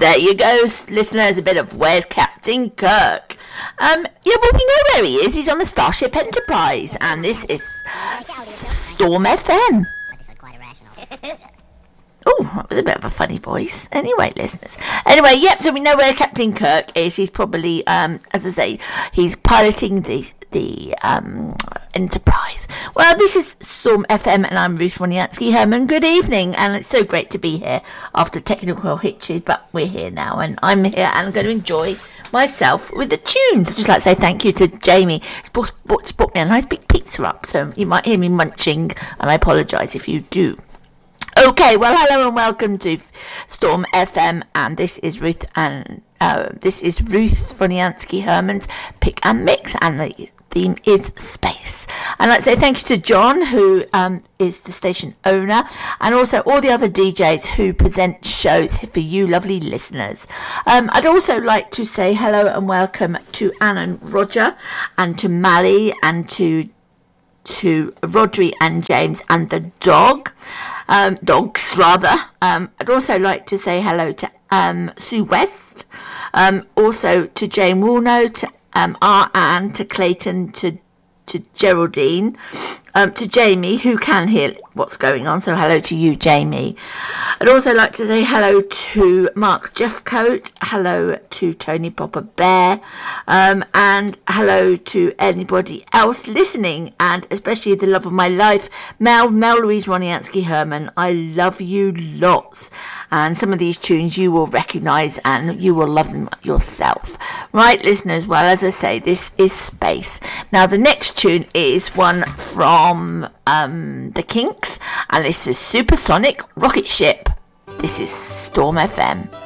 There you go, listeners, a bit of Where's Captain Kirk? Yeah, well, we know where he is. He's on the Starship Enterprise, and this is Storm FM. Oh, that was a bit of a funny voice. Anyway, listeners. Anyway, yep, so we know where Captain Kirk is. He's probably, as I say, he's piloting the Enterprise. Well, this is Storm FM, and I'm Ruth Woniatsky-Herman. Good evening, and it's so great to be here after technical hitches, but we're here now, and I'm here, and I'm going to enjoy myself with the tunes. I'd just like to say thank you to Jamie. He's brought me a nice big pizza up, so you might hear me munching, and I apologise if you do. Okay, well, hello and welcome to Storm FM, and this is Ruth Woniatsky-Herman's Pick and Mix, and the theme is space. And I'd like to say thank you to John, who is the station owner, and also all the other DJs who present shows for you lovely listeners. I'd also like to say hello and welcome to Anne and Roger, and to Mally, and to Rodri and James and the dogs rather. I'd also like to say hello to Sue West, also to Jane Woolnough, to Anne, to Clayton, to Geraldine, to Jamie, who can hear what's going on, so hello to you, Jamie. I'd also like to say hello to Mark Jeffcoat, hello to Tony Popper Bear, and hello to anybody else listening, and especially the love of my life, Mel Louise Woniatsky-Herman. I love you lots. And some of these tunes you will recognise and you will love them yourself. Right, listeners? Well, as I say, this is space. Now, the next tune is one from the Kinks. And this is Supersonic Rocket Ship. This is Storm FM.